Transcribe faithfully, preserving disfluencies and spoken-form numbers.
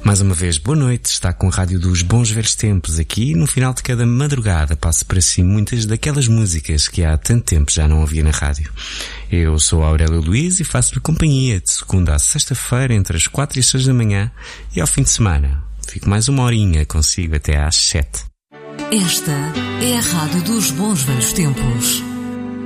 Mais uma vez, boa noite, está com a Rádio dos Bons Velhos Tempos. Aqui, no final de cada madrugada, passo para si muitas daquelas músicas que há tanto tempo já não ouvia na rádio. Eu sou a Aurélia Luís e faço-lhe companhia de segunda a sexta-feira, entre as quatro e as seis da manhã, e ao fim de semana. Fico mais uma horinha consigo até às sete. Esta é a Rádio dos Bons Velhos Tempos.